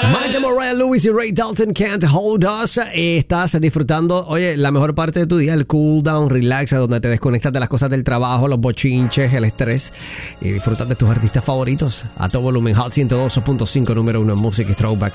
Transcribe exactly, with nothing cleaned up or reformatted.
Michael Ryan Lewis y Ray Dalton, Can't Hold Us. Eh, estás disfrutando, oye, la mejor parte de tu día, el cool down, relax, donde te desconectas de las cosas del trabajo, los bochinches, el estrés, y disfrutas de tus artistas favoritos. A todo volumen, Hot ciento dos punto cinco, número uno en música y throwbacks.